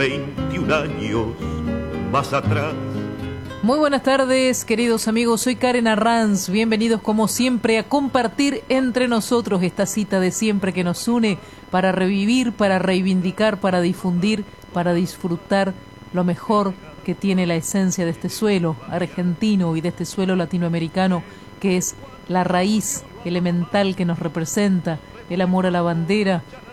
21 años más atrás. Muy buenas tardes, queridos amigos, soy Karen Arranz, bienvenidos como siempre a compartir entre nosotros esta cita de siempre que nos une para revivir, para reivindicar, para difundir, para disfrutar lo mejor que tiene la esencia de este suelo argentino y de este suelo latinoamericano, que es la raíz elemental que nos representa, el amor a la bandera,